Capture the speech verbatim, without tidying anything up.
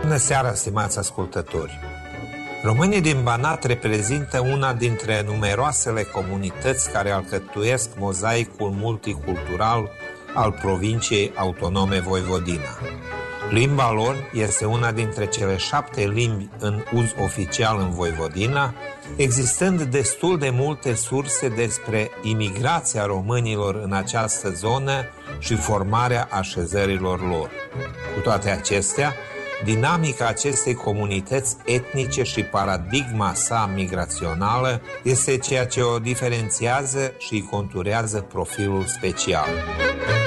Bună seara, stimați ascultători! Românii din Banat reprezintă una dintre numeroasele comunități care alcătuiesc mozaicul multicultural al provinciei autonome Voivodina. Limba lor este una dintre cele șapte limbi în uz oficial în Voivodina, existând destul de multe surse despre imigrația românilor în această zonă și formarea așezărilor lor. Cu toate acestea, dinamica acestei comunități etnice și paradigma sa migrațională este ceea ce o diferențiază și îi conturează profilul special.